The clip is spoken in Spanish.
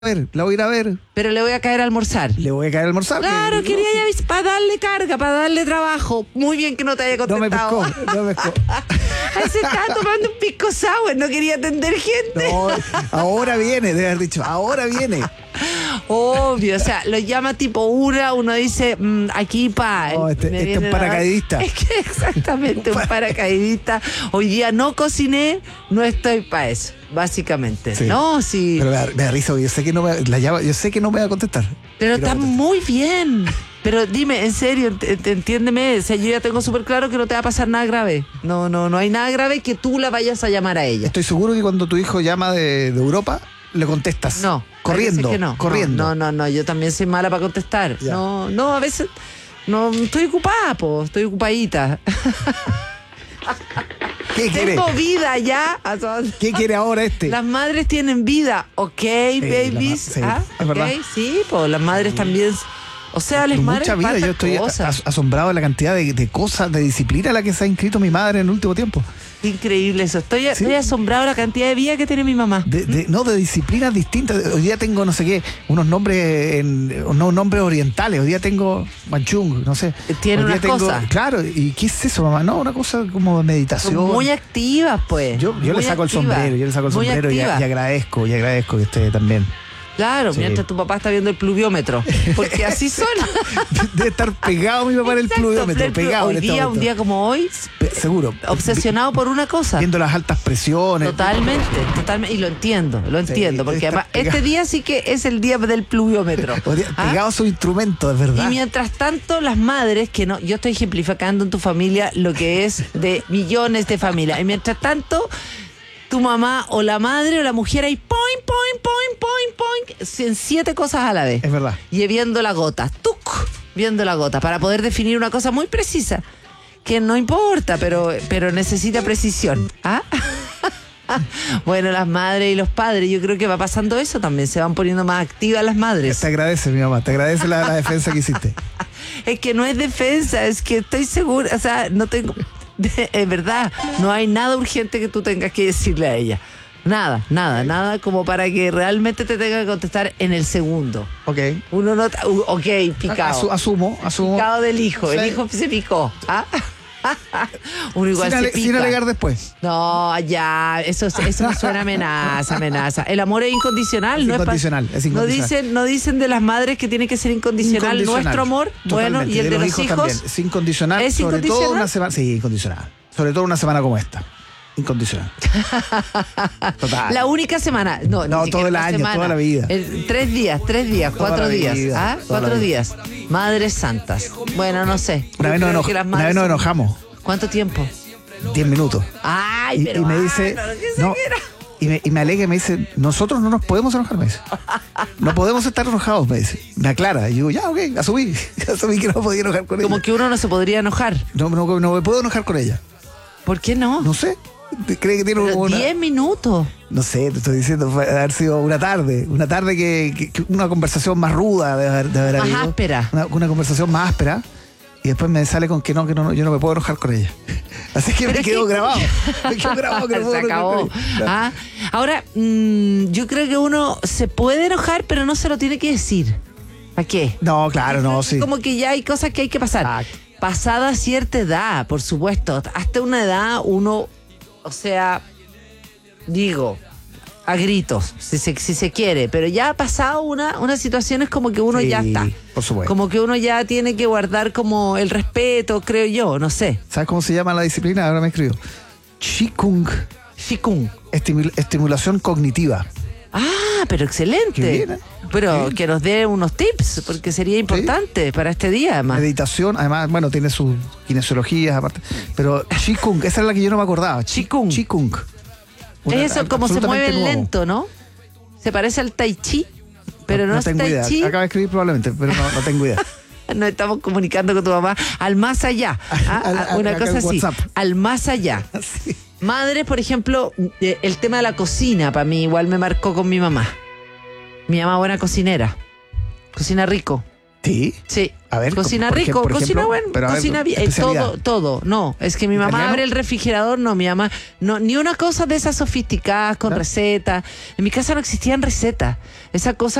la voy a ir a ver. Pero le voy a caer a almorzar. Le voy a caer a almorzar. Claro, quería ir para darle carga, para darle trabajo. Muy bien que no te haya contestado. No me pescó. Ahí se estaba tomando un pisco sour, no quería atender gente. No, ahora viene, debe haber dicho, ahora viene. Obvio, o sea, lo llama tipo uno dice, aquí pa. No, este es un paracaidista. Es que exactamente, un paracaidista. Hoy día no cociné, no estoy para eso, básicamente. Sí. No, sí. Pero me da risa, yo sé que no yo sé que no me va a contestar. Pero está muy bien. Pero dime, en serio, entiéndeme, o sea, yo ya tengo súper claro que no te va a pasar nada grave. No hay nada grave que tú la vayas a llamar a ella. Estoy seguro que cuando tu hijo llama de Europa, le contestas. No. Corriendo, que no. corriendo. No, yo también soy mala para contestar. Ya. No, a veces no estoy ocupada, estoy ocupadita. ¿Qué quiere? Tengo vida ya. ¿Qué quiere ahora este? Las madres tienen vida, ok, babies. Sí, es ok, verdad. sí, pues las madres también. O sea, las madres Mucha vida, yo estoy asombrado de la cantidad de cosas, de disciplina a la que se ha inscrito mi madre en el último tiempo. Increíble eso. Estoy asombrado de la cantidad de vida que tiene mi mamá. De disciplinas distintas. Hoy día tengo, no sé qué, unos nombres orientales. Hoy día tengo Manchung, no sé. Tiene unas cosas. Claro, ¿y qué es eso, mamá? No, una cosa como de meditación. Son muy activas, pues. Yo le saco el sombrero, y agradezco que esté también. Claro, sí. Mientras tu papá está viendo el pluviómetro. Porque así son. Debe estar pegado mi papá en el pluviómetro. Pegado hoy día, un día como hoy. Seguro. Obsesionado por una cosa. Viendo las altas presiones. Totalmente. Y lo entiendo. Porque además este día sí que es el día del pluviómetro. Pegado a su instrumento, de verdad. Y mientras tanto, las madres, yo estoy ejemplificando en tu familia lo que es de millones de familias. Y mientras tanto, tu mamá o la madre o la mujer ahí en 7 cosas a la vez. Es verdad. Y viendo la gota, viendo la gota, para poder definir una cosa muy precisa, que no importa, pero necesita precisión. Bueno, las madres y los padres, yo creo que va pasando eso también, se van poniendo más activas las madres. Te agradece, mi mamá, te agradece la defensa que hiciste. Es que no es defensa, es que estoy segura, o sea, no tengo... Es verdad, no hay nada urgente que tú tengas que decirle a ella. Nada como para que realmente te tenga que contestar en el segundo. Ok. Uno no... Ok, picado. Asumo. Picado del hijo, sí. El hijo se picó. Uno igual se pica. Sin alegar después. No, ya, eso me suena amenaza. El amor es incondicional, ¿no? Es incondicional. No dicen de las madres que tiene que ser incondicional nuestro amor. Totalmente. Bueno, y el de los hijos también. Es incondicional. ¿Es sobre incondicional? todo una semana. Sí, incondicional. Sobre todo una semana como esta. Incondicional. Total. La única semana. No, todo el año, toda la vida. 3 días, 4 días. 4 días. Madres santas. Bueno, no sé. Una vez nos enojamos. ¿Cuánto tiempo? 10 minutos. Ay, pero. Y me dice. Y me alega y me dice, nosotros no nos podemos enojar, me dice. No podemos estar enojados, me dice. Me aclara. Y digo, ya, ok, asumí que no podía enojar con ella. Como que uno no se podría enojar. No me puedo enojar con ella. ¿Por qué no? No sé. ¿Cree que tiene 10 minutos? No sé, te estoy diciendo, fue haber sido una tarde que una conversación más ruda de haber habido. Más áspera. Una conversación más áspera. Y después me sale con que no, yo no me puedo enojar con ella. Así que me quedó grabado. Me quedó grabado que no puedo se acabó. Ahora, yo creo que uno se puede enojar, pero no se lo tiene que decir. ¿Para qué? No, claro, no, sí. Como que ya hay cosas que hay que pasar. Pasada cierta edad, por supuesto. Hasta una edad uno, o sea, digo, a gritos, si se quiere, pero ya ha pasado una situación, es como que uno ya está. Por supuesto. Como que uno ya tiene que guardar como el respeto, creo yo, no sé. ¿Sabes cómo se llama la disciplina? Ahora me escribo. Qigong. Estimulación cognitiva. Pero excelente. Qué bien, ¿eh? Pero que nos dé unos tips, porque sería importante para este día, además. Meditación, además, bueno, tiene sus kinesiologías aparte. Pero Qigong, esa es la que yo no me acordaba. Qigong. Es eso, como se mueve lento, ¿no? Se parece al tai chi, pero no es tengo tai idea. chi. Acaba de escribir probablemente, pero no tengo idea. Nos estamos comunicando con tu mamá al más allá. Una cosa así. WhatsApp. Al más allá. Sí. Madre, por ejemplo, el tema de la cocina, para mí igual me marcó con mi mamá. Mi mamá buena cocinera. Cocina rico. Sí. Sí. A ver, cocina por rico, ejemplo, cocina bueno, pero a ver, cocina bien, especialidad. todo. No, es que mi mamá ¿Italiano? abre el refrigerador, no, mi mamá, no, ni una cosa de esas sofisticadas con ¿No? recetas. En mi casa no existían recetas. Esa cosa